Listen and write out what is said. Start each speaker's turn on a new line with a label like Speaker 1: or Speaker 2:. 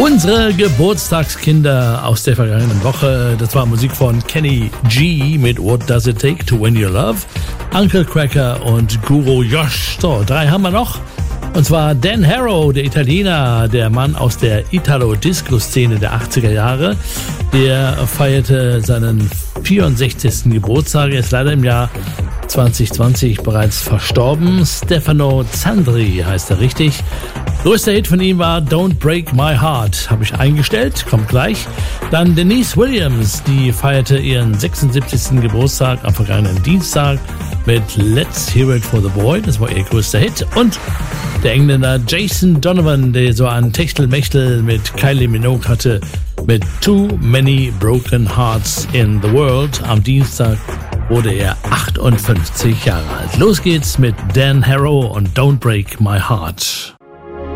Speaker 1: Unsere Geburtstagskinder aus der vergangenen Woche, das war Musik von Kenny G mit What Does It Take to Win Your Love, Uncle Cracker und Guru Josh. So, 3 haben wir noch. Und zwar Dan Harrow, der Italiener, der Mann aus der Italo-Disco-Szene der 80er Jahre. Der feierte seinen 64. Geburtstag, er ist leider im Jahr 2020 bereits verstorben. Stefano Zandri heißt er richtig. Größter Hit von ihm war Don't Break My Heart. Habe ich eingestellt, kommt gleich. Dann Denise Williams, die feierte ihren 76. Geburtstag am vergangenen Dienstag mit Let's Hear It for the Boy. Das war ihr größter Hit. Und der Engländer Jason Donovan, der so ein Techtelmechtel mit Kylie Minogue hatte, mit Too Many Broken Hearts in the World. Am Dienstag wurde er 58 Jahre alt. Los geht's mit Dan Harrow und Don't Break My Heart.